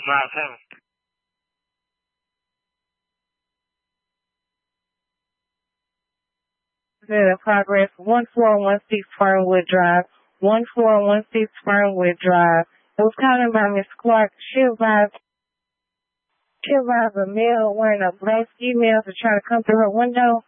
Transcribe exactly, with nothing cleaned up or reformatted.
مع السلامة. In progress, one four one six Fernwood Drive, one four one six Fernwood Drive. It was calling by Miss Clark. She advised, she advised a male wearing a black ski mask to try to come through her window.